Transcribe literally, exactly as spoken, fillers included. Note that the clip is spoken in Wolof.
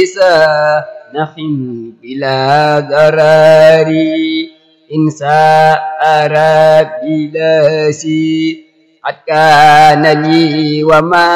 نخ بلا ضرر إن ساء ربي لاسي قد كان لي وما